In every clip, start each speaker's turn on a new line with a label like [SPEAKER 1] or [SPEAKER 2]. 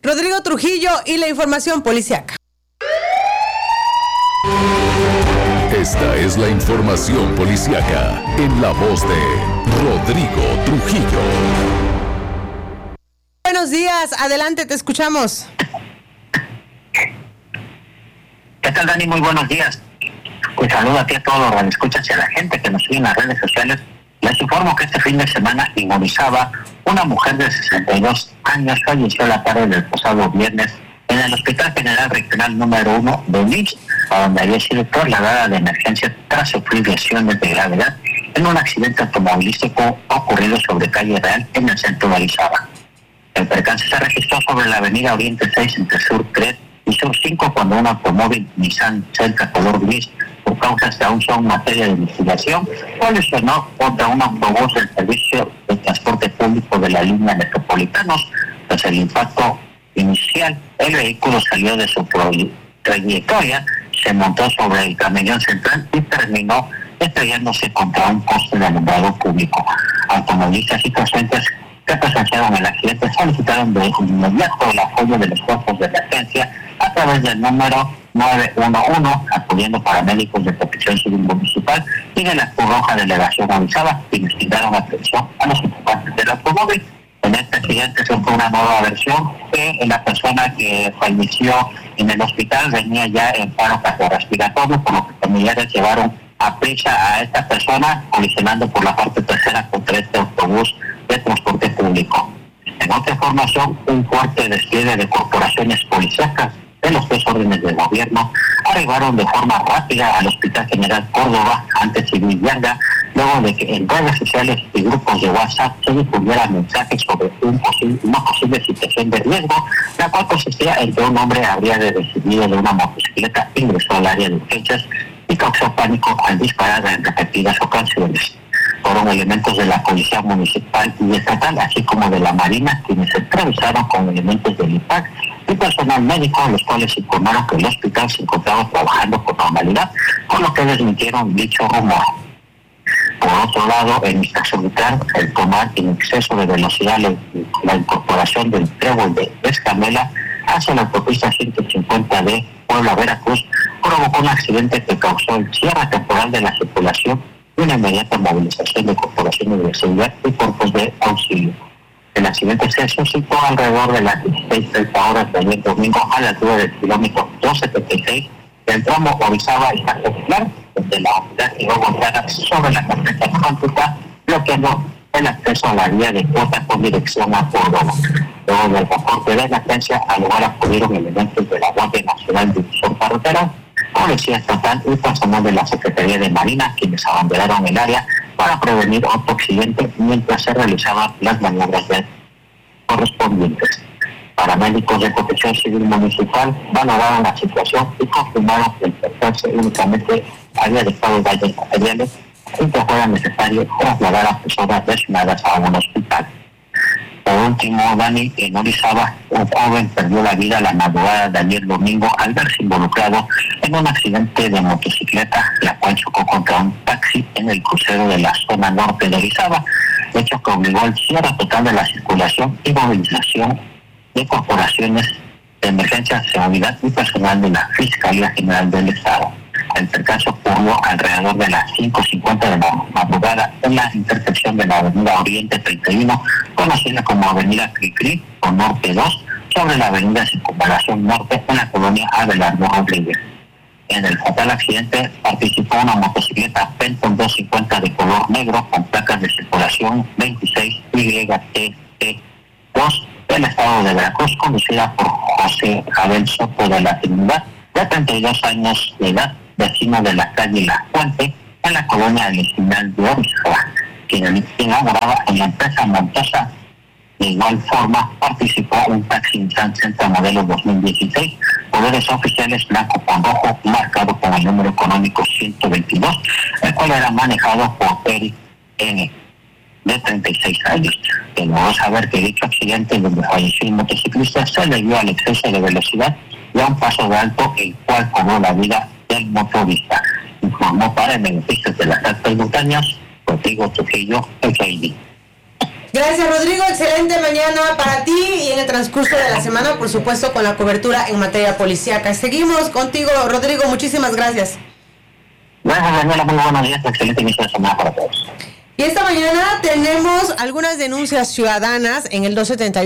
[SPEAKER 1] Rodrigo Trujillo y la información policiaca.
[SPEAKER 2] Esta es la información policiaca en la voz de Rodrigo Trujillo.
[SPEAKER 1] Buenos días, adelante, te escuchamos.
[SPEAKER 3] ¿Qué tal, Dani? Muy buenos días. Pues saludo a ti, a todos los radioescuchas y a la gente que nos sigue en las redes sociales. Les informo que este fin de semana en Orizaba, una mujer de 62 años falleció la tarde del pasado viernes en el Hospital General Regional número 1 de Lix, a donde había sido trasladada de emergencia tras sufrir lesiones de gravedad en un accidente automovilístico ocurrido sobre calle Real en el centro de Orizaba. El percance se registró sobre la avenida Oriente 6 entre Sur 3 y Sur 5 cuando un automóvil Nissan Sentra color gris, por causas que aún son materia de investigación, colisionó contra un autobús del servicio de transporte público de la línea Metropolitanos. Tras el impacto inicial, el vehículo salió de su trayectoria, se montó sobre el camellón central y terminó estrellándose contra un poste de alumbrado público. Automovilistas y pacientes que presenciaron el accidente solicitaron de inmediato el apoyo de los cuerpos de emergencia a través del número 911, acudiendo paramédicos de Protección Civil Municipal y de la Cruz Roja Delegación Orizaba, quienes brindaron atención a los ocupantes del automóvil. En este accidente se fue una nueva versión que la persona que falleció en el hospital venía ya en paro cardiorrespiratorio, por lo que familiares llevaron a prisa a esta persona, colisionando por la parte trasera contra este autobús de transporte público. En otra información, un fuerte despliegue de corporaciones policíacas de los tres órdenes del gobierno arribaron de forma rápida al Hospital General Córdoba, antes Civil Yanga, luego de que en redes sociales y grupos de WhatsApp se difundieran mensajes sobre una posible situación de riesgo, la cual consistía en que un hombre habría recibido de una motocicleta, ingresó al área de urgencias y causó pánico al disparar en repetidas ocasiones. Fueron elementos de la Policía Municipal y Estatal, así como de la Marina, quienes se entrevistaron con elementos del IPAC y personal médico, los cuales informaron que el hospital se encontraba trabajando con normalidad, con lo que desmintieron dicho rumor. Por otro lado, en Iztaccíhuatl, el tomar en exceso de velocidad la incorporación del trébol de Escamela hacia la autopista 150 de Puebla, Veracruz, provocó un accidente que causó el cierre temporal de la circulación y una inmediata movilización de corporaciones de seguridad y cuerpos de auxilio. El accidente se suscitó alrededor de las 16:30 horas del ayer domingo a la altura del kilómetro 276 del tramo Orizaba y Iztaccíhuatl, donde la unidad quedó volcada sobre la carretera Jántuta, bloqueando el acceso a la vía de cuota con dirección a Córdoba. Luego del reporte de emergencia, al lugar acudieron elementos de la Guardia Nacional de División Carretera, Policía Estatal y personal de la Secretaría de Marina, quienes abanderaron el área para prevenir otro accidente mientras se realizaban las maniobras correspondientes. Paramédicos de Protección Civil Municipal valoraron la situación y confirmaron que el percance únicamente había dejado daños materiales y que fuera necesario trasladar a personas lesionadas a un hospital. Por último, Dani, en Orizaba, un joven perdió la vida la madrugada de ayer domingo al verse involucrado en un accidente de motocicleta, la cual chocó contra un taxi en el crucero de la zona norte de Orizaba, hecho que obligó al cierre total de la circulación y movilización de corporaciones de emergencia, seguridad y personal de la Fiscalía General del Estado. El percance ocurrió alrededor de las 5:50 de la madrugada en la intersección de la avenida Oriente 31, conocida como avenida Cricri o Norte 2, sobre la avenida Circunvalación Norte en la colonia Abelardo Rodríguez. En el fatal accidente participó una motocicleta Penton 250 de color negro con placas de circulación 26YTT2 del estado de Veracruz, conducida por José Abel Soto de la Trinidad, de 32 años de edad, vecino de la calle La Fuente, en la colonia original de Orizaba, quien inauguraba en la empresa Montosa. De igual forma, participó un taxi Nissan Sentra modelo 2016, colores oficiales blanco con rojo, marcado con el número económico 122, el cual era manejado por Eric N., de 36 años. Debemos saber que dicho accidente donde falleció el motociclista se debió al exceso de velocidad y a un paso de alto, el cual cobró la vida del motorista. Informó para el beneficio de las altas montañas, Rodrigo Trujillo, el KD.
[SPEAKER 1] Gracias, Rodrigo. Excelente mañana para ti y en el transcurso de la semana, por supuesto, con la cobertura en materia policíaca. Seguimos contigo, Rodrigo. Muchísimas gracias.
[SPEAKER 3] Gracias, Daniela. Muy buenos días. Excelente inicio de semana para todos.
[SPEAKER 1] Y esta mañana tenemos algunas denuncias ciudadanas en el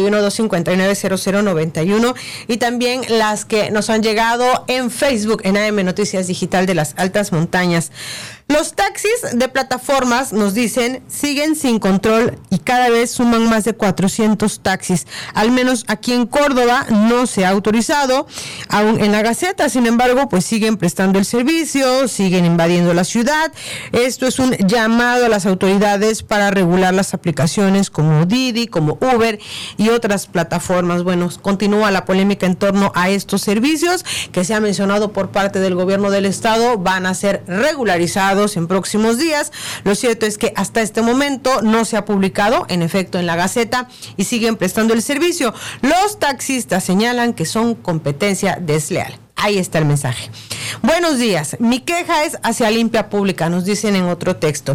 [SPEAKER 1] 271-259-0091 y también las que nos han llegado en Facebook, en AM Noticias Digital de las Altas Montañas. Los taxis de plataformas, nos dicen, siguen sin control y cada vez suman más de 400 taxis. Al menos aquí en Córdoba no se ha autorizado, aún en la Gaceta, sin embargo, pues siguen prestando el servicio, siguen invadiendo la ciudad. Esto es un llamado a las autoridades para regular las aplicaciones como Didi, como Uber y otras plataformas. Bueno, continúa la polémica en torno a estos servicios que se ha mencionado por parte del gobierno del estado, van a ser regularizados en próximos días. Lo cierto es que hasta este momento no se ha publicado, en efecto, en la Gaceta y siguen prestando el servicio. Los taxistas señalan que son competencia desleal. Ahí está el mensaje. Buenos días. Mi queja es hacia Limpia Pública, nos dicen en otro texto.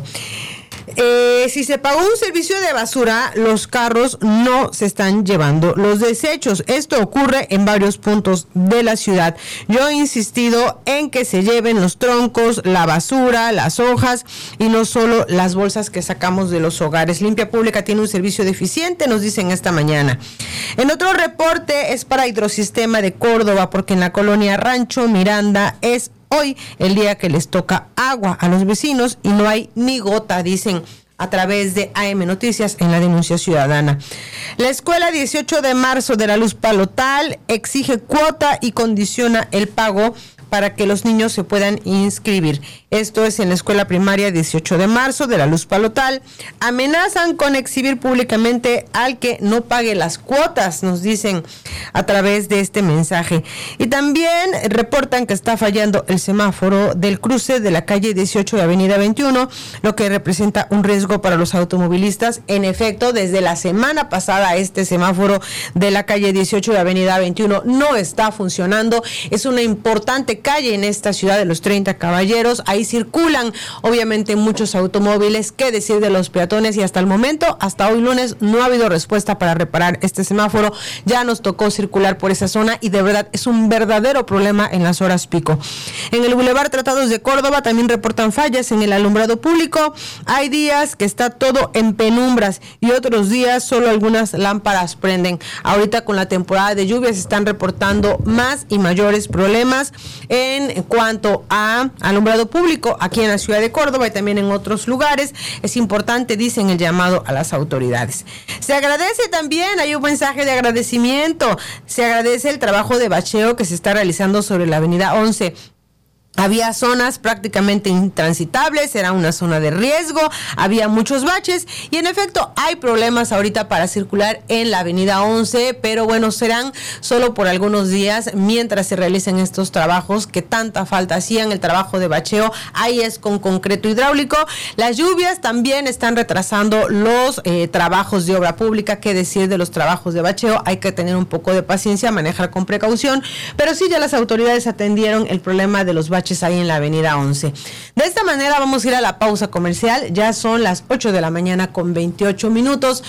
[SPEAKER 1] Si se pagó un servicio de basura, los carros no se están llevando los desechos. Esto ocurre en varios puntos de la ciudad. Yo he insistido en que se lleven los troncos, la basura, las hojas y no solo las bolsas que sacamos de los hogares. Limpia Pública tiene un servicio deficiente, nos dicen esta mañana. En otro reporte es para Hidrosistema de Córdoba, porque en la colonia Rancho Miranda es hoy el día que les toca agua a los vecinos y no hay ni gota, dicen a través de AM Noticias en la denuncia ciudadana. La escuela 18 de marzo de la Luz Palotal exige cuota y condiciona el pago para que los niños se puedan inscribir. Esto es en la escuela primaria 18 de marzo de la Luz Palotal. Amenazan con exhibir públicamente al que no pague las cuotas, nos dicen a través de este mensaje. Y también reportan que está fallando el semáforo del cruce de la calle 18 de Avenida 21, lo que representa un riesgo para los automovilistas. En efecto, desde la semana pasada este semáforo de la calle 18 de Avenida 21 no está funcionando. Es una importante calle en esta ciudad de los 30 Caballeros. Ahí circulan obviamente muchos automóviles. ¿Qué decir de los peatones? Y hasta el momento, hasta hoy lunes, no ha habido respuesta para reparar este semáforo. Ya nos tocó circular por esa zona y de verdad es un verdadero problema en las horas pico. En el Boulevard Tratados de Córdoba también reportan fallas en el alumbrado público. Hay días que está todo en penumbras y otros días solo algunas lámparas prenden. Ahorita con la temporada de lluvias se están reportando más y mayores problemas en cuanto a alumbrado público aquí en la ciudad de Córdoba y también en otros lugares. Es importante, dicen, el llamado a las autoridades. Se agradece también, hay un mensaje de agradecimiento, se agradece el trabajo de bacheo que se está realizando sobre la avenida 11. Había zonas prácticamente intransitables, era una zona de riesgo, había muchos baches y en efecto hay problemas ahorita para circular en la avenida 11, pero bueno, serán solo por algunos días mientras se realicen estos trabajos que tanta falta hacían, el trabajo de bacheo. Ahí es con concreto hidráulico. Las lluvias también están retrasando los trabajos de obra pública. ¿Qué decir de los trabajos de bacheo? Hay que tener un poco de paciencia, manejar con precaución, pero sí ya las autoridades atendieron el problema de los baches ahí en la avenida 11. De esta manera vamos a ir a la pausa comercial. Ya son las 8 de la mañana con 28 minutos.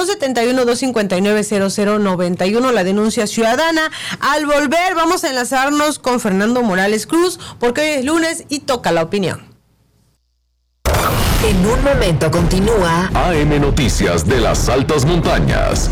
[SPEAKER 1] 271-259-0091, la denuncia ciudadana. Al volver vamos a enlazarnos con Fernando Morales Cruz porque hoy es lunes y toca la opinión.
[SPEAKER 4] En un momento continúa
[SPEAKER 2] AM Noticias de las Altas Montañas.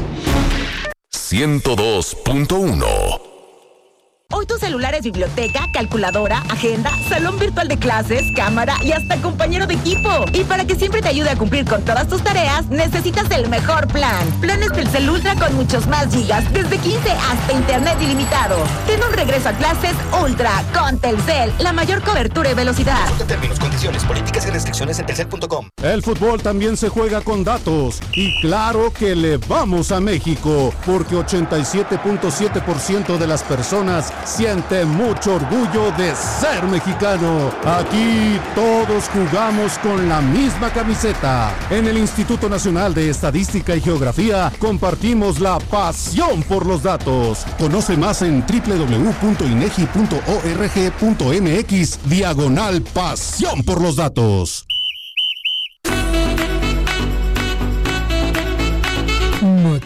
[SPEAKER 2] 102.1.
[SPEAKER 5] Hoy tu celular es biblioteca, calculadora, agenda, salón virtual de clases, cámara y hasta compañero de equipo. Y para que siempre te ayude a cumplir con todas tus tareas, necesitas el mejor plan. Planes Telcel Ultra con muchos más gigas, desde 15 hasta internet ilimitado. Ten un regreso a clases Ultra con Telcel, la mayor cobertura y velocidad.
[SPEAKER 6] Consulta términos, condiciones, políticas y restricciones en telcel.com.
[SPEAKER 7] El fútbol también se juega con datos y claro que le vamos a México, porque 87.7% de las personas siente mucho orgullo de ser mexicano. Aquí todos jugamos con la misma camiseta. En el Instituto Nacional de Estadística y Geografía compartimos la pasión por los datos. Conoce más en www.inegi.org.mx/pasión por los datos.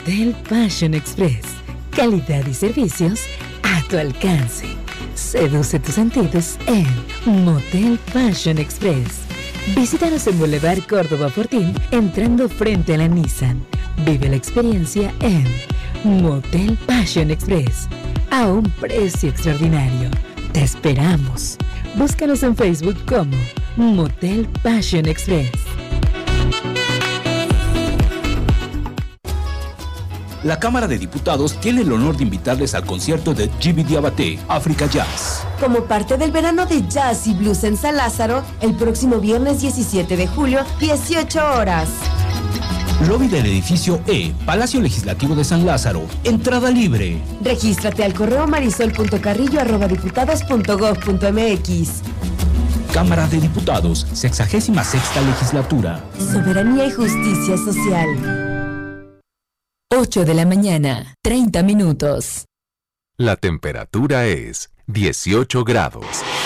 [SPEAKER 8] Motel Passion Express. Calidad y servicios a tu alcance. Seduce tus sentidos en Motel Passion Express. Visítanos en Boulevard Córdoba Fortín, entrando frente a la Nissan. Vive la experiencia en Motel Passion Express, a un precio extraordinario. Te esperamos. Búscanos en Facebook como Motel Passion Express.
[SPEAKER 9] La Cámara de Diputados tiene el honor de invitarles al concierto de Jimmy Diabaté, Africa Jazz.
[SPEAKER 10] Como parte del verano de Jazz y Blues en San Lázaro, el próximo viernes 17 de julio, 18 horas.
[SPEAKER 9] Lobby del edificio E, Palacio Legislativo de San Lázaro. Entrada libre.
[SPEAKER 10] Regístrate al correo marisol.carrillo@diputados.gov.mx.
[SPEAKER 9] Cámara de Diputados, 66ª Legislatura.
[SPEAKER 10] Soberanía y justicia social.
[SPEAKER 8] 8 de la mañana, 30 minutos.
[SPEAKER 2] La temperatura es 18 grados.